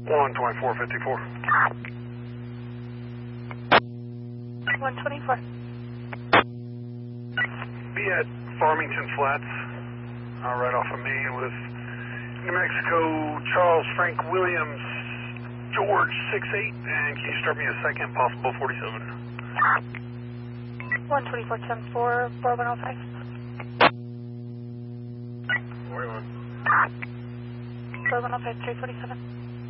12454. 124. Be at Farmington Flats, right off of me with New Mexico, Charles Frank Williams, George 68, and can you start me a second, possible 47? 124, 10-4, 4105. 41. 4105, 347.